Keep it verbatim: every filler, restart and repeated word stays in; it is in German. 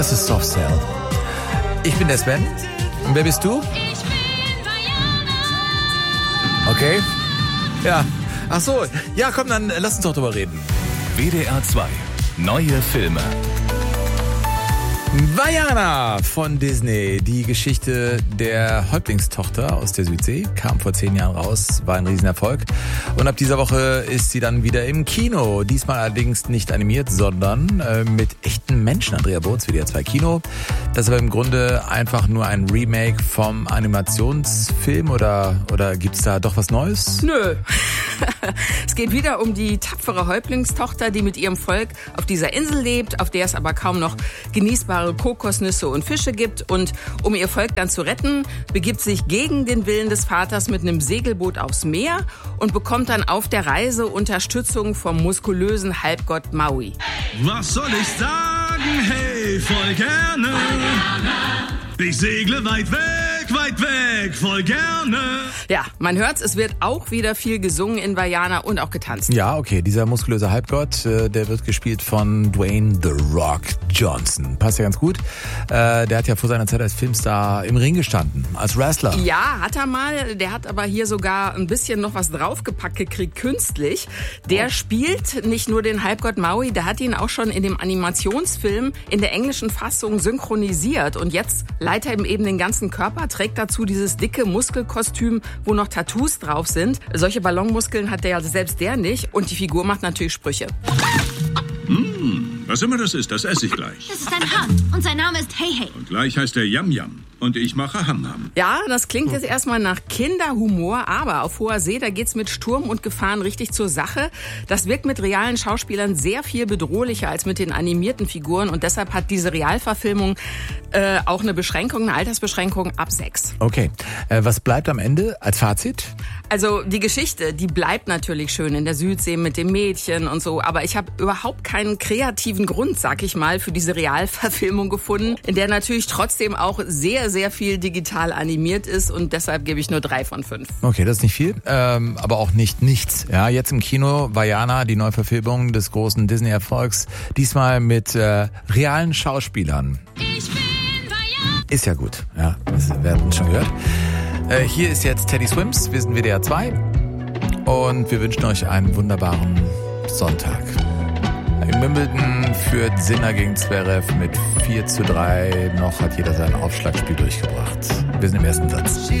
Das ist Soft Cell. Ich bin der Sven. Und wer bist du? Ich bin Diana. Okay. Ja. Ach so. Ja, komm, dann lass uns doch drüber reden. W D R zwei. Neue Filme. Vaiana von Disney, die Geschichte der Häuptlingstochter aus der Südsee, kam vor zehn Jahren raus, war ein Riesenerfolg. Und ab dieser Woche ist sie dann wieder im Kino. Diesmal allerdings nicht animiert, sondern äh, mit echten Menschen. Andrea Boots, W D R zwei Kino. Das ist aber im Grunde einfach nur ein Remake vom Animationsfilm oder, oder gibt's da doch was Neues? Nö. Es geht wieder um die tapfere Häuptlingstochter, die mit ihrem Volk auf dieser Insel lebt, auf der es aber kaum noch genießbare Kokosnüsse und Fische gibt. Und um ihr Volk dann zu retten, begibt sich gegen den Willen des Vaters mit einem Segelboot aufs Meer und bekommt dann auf der Reise Unterstützung vom muskulösen Halbgott Maui. Was soll ich sagen? Hey, voll gerne. Ich segle weit weg, weit weg, voll gerne. Ja, man hört's, es wird auch wieder viel gesungen in Vaiana und auch getanzt. Ja, okay, dieser muskulöse Halbgott, äh, der wird gespielt von Dwayne The Rock Johnson. Passt ja ganz gut. Äh, der hat ja vor seiner Zeit als Filmstar im Ring gestanden, als Wrestler. Ja, hat er mal. Der hat aber hier sogar ein bisschen noch was draufgepackt gekriegt, künstlich. Der oh. spielt nicht nur den Halbgott Maui, der hat ihn auch schon in dem Animationsfilm in der englischen Fassung synchronisiert. Und jetzt leiht er ihm eben den ganzen Körper, trägt dazu dieses dicke Muskelkostüm, wo noch Tattoos drauf sind. Solche Ballonmuskeln hat der ja selbst der nicht. Und die Figur macht natürlich Sprüche. Mmh, was immer das ist, das esse ich gleich. Das ist ein Hahn und sein Name ist Hey Hey. Und gleich heißt er Yam Yam. Und ich mache Ham Ham. Ja, das klingt jetzt erstmal nach Kinderhumor, aber auf hoher See, da geht's mit Sturm und Gefahren richtig zur Sache. Das wirkt mit realen Schauspielern sehr viel bedrohlicher als mit den animierten Figuren und deshalb hat diese Realverfilmung äh, auch eine Beschränkung, eine Altersbeschränkung ab sechs. Okay, äh, was bleibt am Ende als Fazit? Also die Geschichte, die bleibt natürlich schön in der Südsee mit dem Mädchen und so, aber ich habe überhaupt keinen kreativen Grund, sag ich mal, für diese Realverfilmung gefunden, in der natürlich trotzdem auch sehr, sehr viel digital animiert ist und deshalb gebe ich nur drei von fünf. Okay, das ist nicht viel, ähm, aber auch nicht nichts. Ja, jetzt im Kino Vaiana, die Neuverfilmung des großen Disney-Erfolgs, diesmal mit äh, realen Schauspielern. Ich bin Vaiana. Ist ja gut, ja, das werden wir schon gehört. Äh, hier ist jetzt Teddy Swims, wir sind W D R zwei und wir wünschen euch einen wunderbaren Sonntag. In Wimbledon führt Sinner gegen Zverev mit vier zu drei. Noch hat jeder sein Aufschlagspiel durchgebracht. Wir sind im ersten Satz.